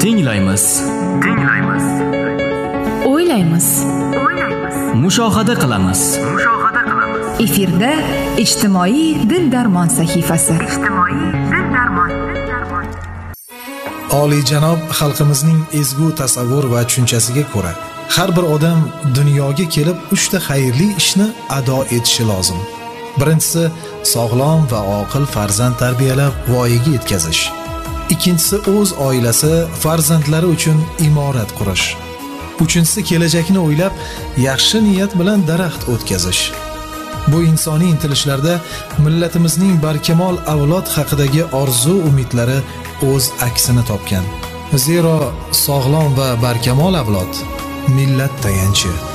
Tinglaymiz. O'ylaymiz. Mushohada qilamiz. Efirda ijtimoiy dil-darmon sahifasi. Oliyjanob xalqimizning ezgu tasavvur va tushunchasiga ko'ra, har bir odam dunyoga kelib 3 ta xayrli ishni ado etishi lozim. Birinchisi, sog'lom va oqil farzand tarbiyalab voyaga yetkazish. Ikkinchisi, o'z oilasi, farzandlari uchun imorat qurish. Uchinchisi, kelajakni o'ylab, yaxshi niyat bilan daraxt o'tkazish. Bu insoniy intilishlarda millatimizning barkamol avlod haqidagi orzu-umidlari o'z aksini topgan. Zero sog'lom va barkamol avlod millat tayanchi.